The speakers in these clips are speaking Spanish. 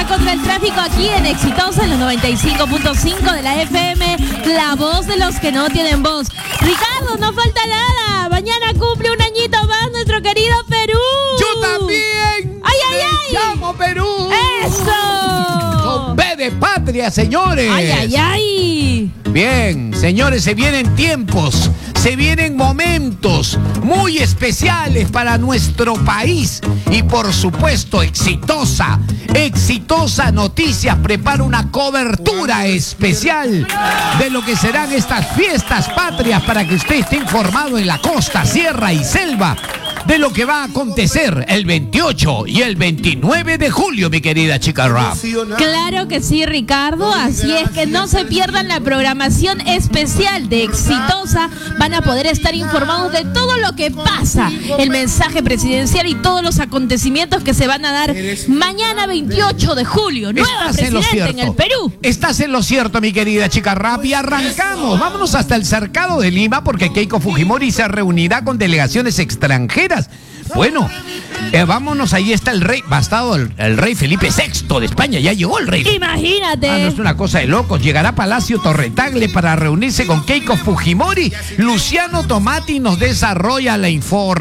lucha contra el tráfico aquí en Exitosa, en los 95.5 de la FM, la voz de los que no tienen voz. Ricardo, no falta nada. Mañana cumple un añito más nuestro querido Perú. ¡Yo también! ¡Ay, ay, ay! ¡Llamo Perú! ¡Eso! Con B de patria, señores. ¡Ay, ay, ay! Bien, señores, se vienen tiempos, se vienen momentos muy especiales para nuestro país y por supuesto Exitosa Noticias prepara una cobertura especial de lo que serán estas fiestas patrias para que usted esté informado en la costa, sierra y selva de lo que va a acontecer el 28 y el 29 de julio, mi querida chica Rap. Claro que sí, Ricardo, así es que no se pierdan la programación especial de Exitosa, van a poder estar informados de todo lo que pasa, el mensaje presidencial y todos los acontecimientos que se van a dar mañana 28 de julio, nueva presidenta en el Perú. Estás en lo cierto, mi querida chica Rap, y arrancamos, vámonos hasta el cercado de Lima porque Keiko Fujimori se reunirá con delegaciones extranjeras. Bueno, vámonos, ahí está el rey, bastado el rey Felipe VI de España, ya llegó el rey. Imagínate. No es una cosa de locos, llegará a Palacio Torretagle para reunirse con Keiko Fujimori. Luciano Tomati nos desarrolla la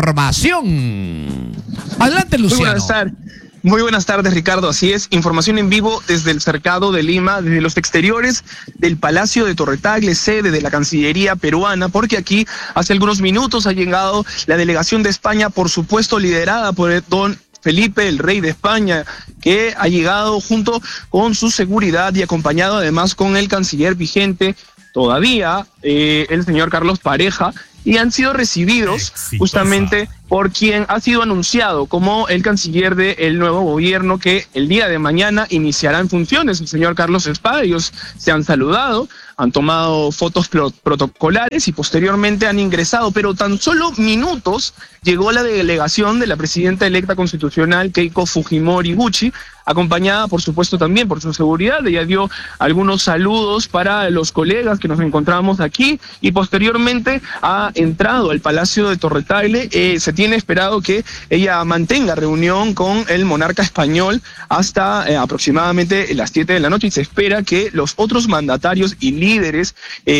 información. Adelante, Luciano. Muy buenas tardes, Ricardo. Así es, información en vivo desde el cercado de Lima, desde los exteriores del Palacio de Torretagle, sede de la Cancillería peruana, porque aquí hace algunos minutos ha llegado la delegación de España, por supuesto liderada por don Felipe, el rey de España, que ha llegado junto con su seguridad y acompañado además con el canciller vigente todavía, el señor Carlos Pareja, y han sido recibidos justamente por quien ha sido anunciado como el canciller del nuevo gobierno que el día de mañana iniciará en funciones, el señor Carlos Espada. Ellos se han saludado, han tomado fotos protocolares y posteriormente han ingresado, pero tan solo minutos llegó la delegación de la presidenta electa constitucional Keiko Fujimori Gucci, acompañada por supuesto también por su seguridad. Ella dio algunos saludos para los colegas que nos encontramos aquí y posteriormente ha entrado al Palacio de Torretagle. Se tiene esperado que ella mantenga reunión con el monarca español hasta aproximadamente las 7 de la noche y se espera que los otros mandatarios y líderes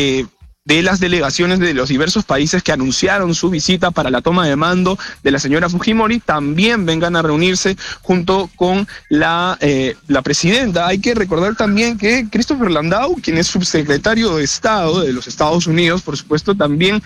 de las delegaciones de los diversos países que anunciaron su visita para la toma de mando de la señora Fujimori también vengan a reunirse junto con la presidenta. Hay que recordar también que Christopher Landau, quien es subsecretario de Estado de los Estados Unidos, por supuesto, también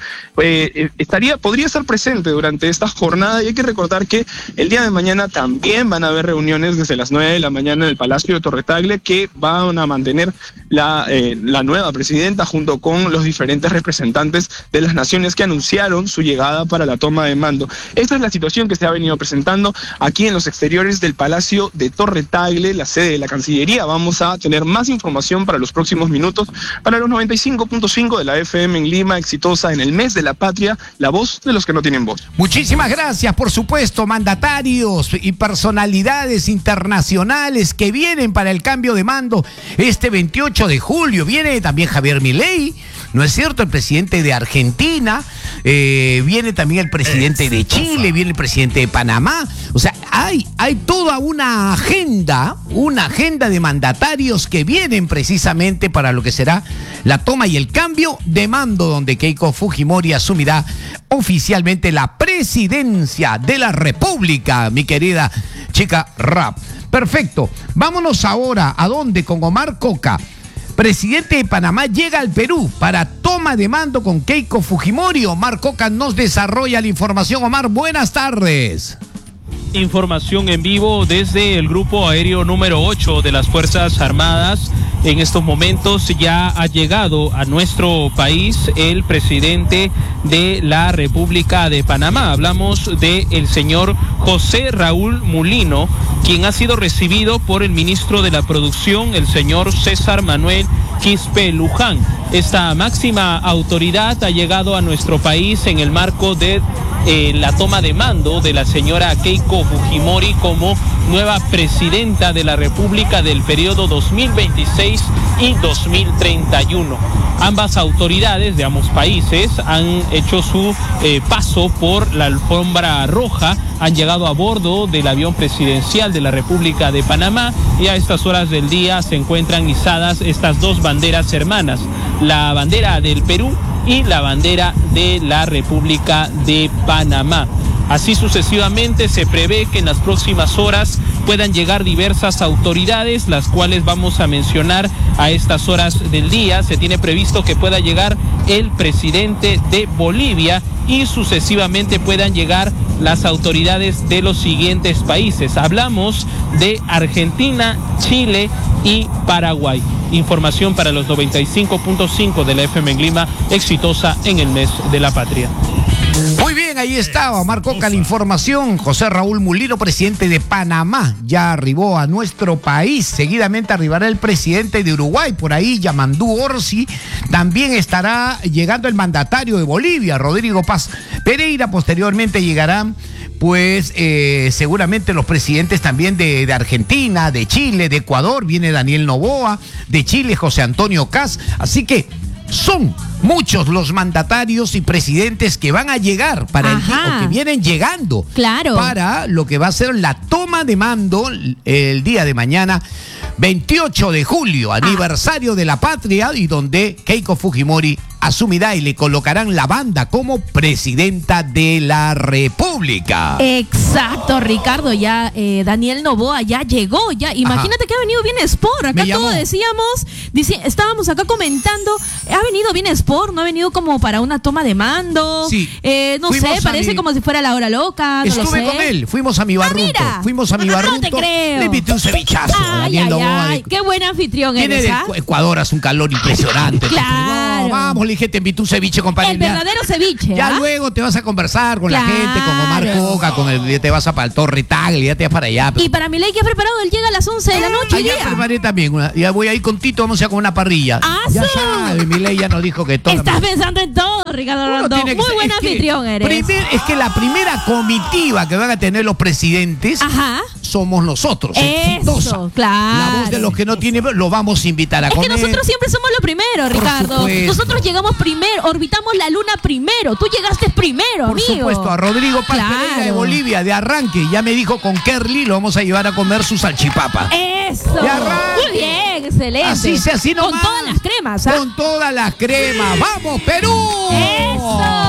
podría estar presente durante esta jornada, y hay que recordar que el día de mañana también van a haber reuniones desde las 9 de la mañana en el Palacio de Torretagle que van a mantener la nueva presidenta junto con los diferentes representantes de las naciones que anunciaron su llegada para la toma de mando. Esta es la situación que se ha venido presentando aquí en los exteriores del Palacio de Torretagle, la sede de la Cancillería. Vamos a tener más información para los próximos minutos para los 95.5 de la FM en Lima, Exitosa, en el mes de la patria, la voz de los que no tienen voz. Muchísimas gracias, por supuesto, mandatarios y personalidades internacionales que vienen para el cambio de mando este 28 de julio. Viene también Javier Milei, ¿no es cierto? El presidente de Argentina, viene también el presidente de Chile, viene el presidente de Panamá. O sea, hay toda una agenda de mandatarios que vienen precisamente para lo que será la toma y el cambio de mando, donde Keiko Fujimori asumirá oficialmente la presidencia de la República, mi querida chica Rap. Perfecto. Vámonos ahora, ¿a dónde? Con Omar Coca. Presidente de Panamá llega al Perú para toma de mando con Keiko Fujimori. Omar Coca nos desarrolla la información. Omar, buenas tardes. Información en vivo desde el Grupo Aéreo número 8 de las Fuerzas Armadas. En estos momentos ya ha llegado a nuestro país el presidente de la República de Panamá. Hablamos del señor José Raúl Mulino, quien ha sido recibido por el ministro de la Producción, el señor César Manuel Quispe Luján. Esta máxima autoridad ha llegado a nuestro país en el marco de la toma de mando de la señora Keiko Fujimori como nueva presidenta de la República del periodo 2026 y 2031. Ambas autoridades de ambos países han hecho su paso por la alfombra roja, han llegado a bordo del avión presidencial de la República de Panamá y a estas horas del día se encuentran izadas estas dos banderas hermanas, la bandera del Perú y la bandera de la República de Panamá. Así sucesivamente se prevé que en las próximas horas puedan llegar diversas autoridades, las cuales vamos a mencionar a estas horas del día. Se tiene previsto que pueda llegar el presidente de Bolivia y sucesivamente puedan llegar las autoridades de los siguientes países. Hablamos de Argentina, Chile y Paraguay. Información para los 95.5 de la FM en Lima, exitosa en el mes de la patria. Muy bien, ahí estaba, marcó la información. José Raúl Mulino, presidente de Panamá, ya arribó a nuestro país. Seguidamente arribará el presidente de Uruguay, por ahí Yamandú Orsi. También estará llegando el mandatario de Bolivia, Rodrigo Paz Pereira. Posteriormente llegarán pues seguramente los presidentes también de Argentina, de Chile, de Ecuador. Viene Daniel Noboa, de Chile José Antonio Kast. Así que son muchos los mandatarios y presidentes que van a llegar para el día, o que vienen llegando para lo que va a ser la toma de mando el día de mañana, 28 de julio, aniversario de la patria, y donde Keiko Fujimori asumirá y le colocarán la banda como presidenta de la República. Exacto, Ricardo, ya Daniel Noboa ya llegó, ya. Imagínate que ha venido bien Sport, acá todos decíamos, estábamos acá comentando, ha venido bien Sport, no ha venido como para una toma de mando, sí. No sé, parece como si fuera la hora loca, no estuve con él, fuimos a mi barruto, no te creo. Le invité un cevichazo. Ay, qué buen anfitrión eres. Viene de Ecuador, hace un calor impresionante. Claro. No, vamos, le dije, te invito un ceviche, compadre. El verdadero ceviche. Ya luego te vas a conversar con la gente, con Omar Coca, te vas a para el Torre Tagle, ya te vas para allá. Y para Milei, ¿qué has preparado? Él llega a las 11 de la noche. Ya preparé también ya voy a ir con Tito, vamos a ir con una parrilla. Ya sabe, Milei ya nos dijo que todo. Estás pensando en todo, Ricardo Rondón. Muy buen anfitrión eres. Es que la primera comitiva que van a tener los presidentes somos nosotros. Eso, claro. La voz de los que no tienen, lo vamos a invitar a comer. Es que nosotros siempre somos lo primero, Ricardo. Nosotros llegamos primero, orbitamos la luna primero. Tú llegaste primero, amigo. Por supuesto, a Rodrigo Paz Pereira de Bolivia, de arranque. Ya me dijo con Kerly, lo vamos a llevar a comer su salchipapa. Eso. Muy bien, excelente. Así nomás. Con todas las cremas. Con todas las cremas. ¡Vamos, Perú! Eso.